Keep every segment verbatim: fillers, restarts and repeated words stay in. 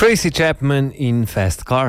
Tracy Chapman in Fast Car.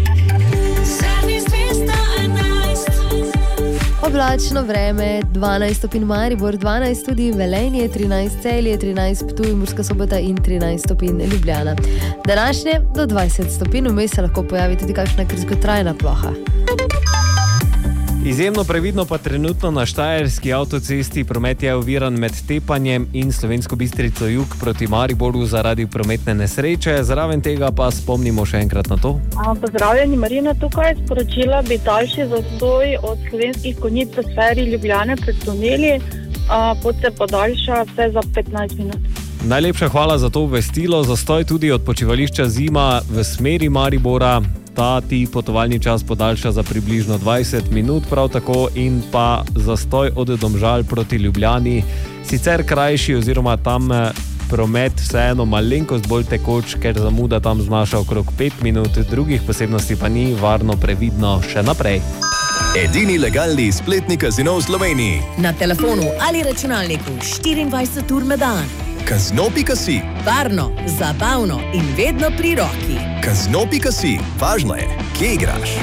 Oblačno vreme, dvanajst stopinj Maribor, dvanajst tudi Velenje, trinajst Celje, trinajst Ptuj, Murska Sobota in trinajst stopinj Ljubljana. Današnje do dvajset stopinj, vmes se lahko pojavi tudi kakšna kratkotrajna ploha. Izjemno previdno pa trenutno na štajerski avtocesti promet je oviran med Tepanjem in Slovensko Bistrico jug proti Mariboru zaradi prometne nesreče. Zraven tega pa spomnimo še enkrat na to. Pozdravljeni, Marina tukaj. Sporočila bi daljši zastoj od Slovenskih Konjic v sferi Ljubljane pred tuneli. Pot se podaljša vse za petnajst minut. Najlepša hvala za to obvestilo. Zastoj tudi od počivališča Zima v smeri Maribora. Ta ti potovalni čas podaljša za približno dvajset minut, prav tako in pa zastoj od Domžal proti Ljubljani. Sicer krajši oziroma tam promet vseeno malenkost bolj tekoč, ker zamuda tam znaša okrog pet minut, drugih posebnosti pa ni, varno, previdno še naprej. Edini legalni spletni kazino v Sloveniji. Na telefonu ali računalniku štiriindvajset ur na dan. Kazino pika si. Varno, zabavno in vedno pri roki. Kazino pika si. Važno je, kje igraš.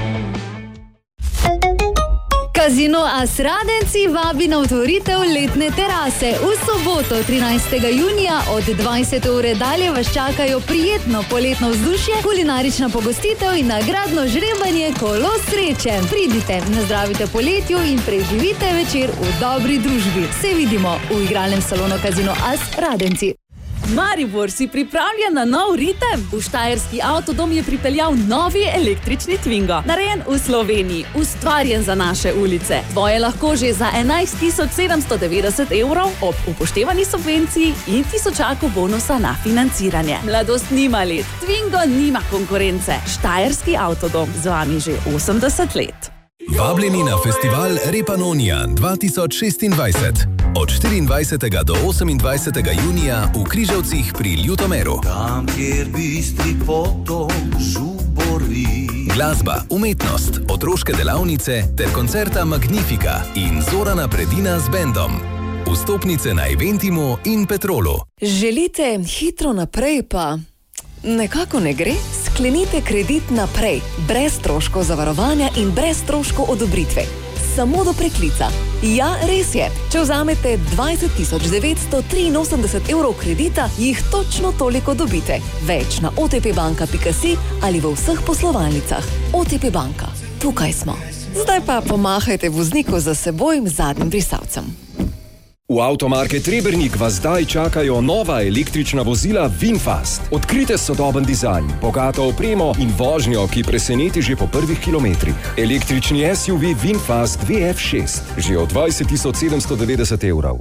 Kazino As Radenci vabi na otvoritev letne terase. V soboto, trinajstega junija od dvajsete ure dalje vas čakajo prijetno poletno vzdušje, kulinarična pogostitev in nagradno žrebanje kolo sreče. Pridite, nazdravite poletju in preživite večer v dobri družbi. Se vidimo v igralnem salonu Kazino As Radenci. Maribor, si pripravljen na nov ritem? V štajerski avtodom je pripeljal novi električni Twingo. Narejen v Sloveniji, ustvarjen za naše ulice. Tvoje lahko že za enajst tisoč sedemsto devetdeset evrov ob upoštevani subvenciji in tisočaku bonusa na financiranje. Mladost nima let, Twingo nima konkurence. Štajerski avtodom, z vami že osemdeset let. Vabljeni na festival Repanonija dva tisoč šestindvajset. Od štiriindvajsetega do osemindvajsetega junija v Križevcih pri Ljutomeru. Tam, kjer bistri potom žubori. Glasba, umetnost, otroške delavnice ter koncerta Magnifika in Zorana Predina z bendom. Vstopnice na Eventimu in Petrolu. Želite hitro naprej pa nekako ne gre? Sklenite kredit naprej, brez stroškov zavarovanja in brez stroškov odobritve. Samo do preklica. Ja, res je. Če vzamete dvajset tisoč devetsto triinosemdeset evrov kredita, jih točno toliko dobite. Več na o te pe banka pika si ali v vseh poslovalnicah. O te pe banka. Tukaj smo. Zdaj pa pomahajte vozniku za seboj zadnjim brisalcem. V Avtomarket Trebernik vas zdaj čakajo nova električna vozila VinFast. Odkrite sodoben dizajn, bogato opremo in vožnjo, ki preseneti že po prvih kilometrih. Električni es ju vi VinFast ve ef šest, že od dvajset tisoč sedemsto devetdeset evrov.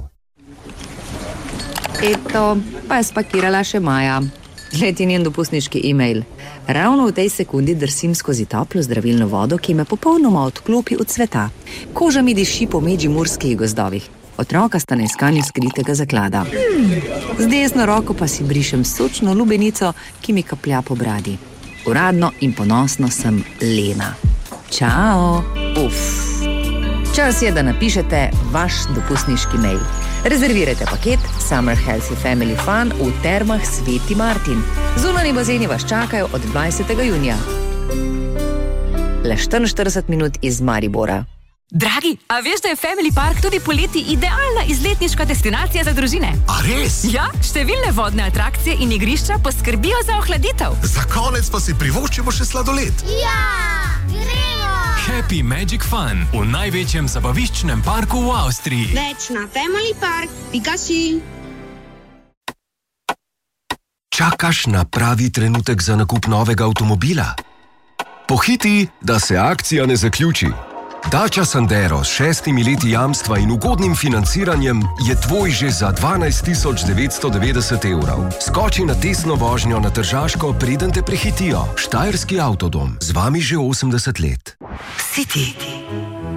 Eto, pa je spakirala še Maja. Gled je njen dopustniški e-mail. Ravno v tej sekundi drsim skozi toplo zdravilno vodo, ki me popolnoma odklopi od sveta. Koža mi diši po medžimurskih gozdovih. Otroka sta na iskanju skritega zaklada. Z desno roko pa si brišem sočno lubenico, ki mi kaplja po bradi. Uradno in ponosno sem Lena. Čao! Uf! Čas je, da napišete vaš dopustniški mail. Rezervirajte paket Summer Healthy Family Fun v Termah Sveti Martin. Zunanji bazeni vas čakajo od dvajsetega junija. Le štiriinštirideset minut iz Maribora. Dragi, a veš, da je Family Park tudi poleti idealna izletniška destinacija za družine? A res? Ja, številne vodne atrakcije in igrišča poskrbijo za ohladitev. Za konec pa si privoščimo še sladoled. Ja, gremo! Happy Magic Fun v največjem zabaviščnem parku v Avstriji. Več na family park pika si. Čakaš na pravi trenutek za nakup novega avtomobila? Pohiti, da se akcija ne zaključi. Dacia Sandero s šestimi leti jamstva in ugodnim financiranjem je tvoj že za dvanajst tisoč devetsto devetdeset evrov. Skoči na testno vožnjo na Tržaško, preden te prehitijo. Štajerski avtodom, z vami že osemdeset let. City.